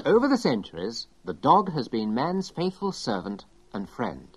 Over the centuries, the dog has been man's faithful servant and friend.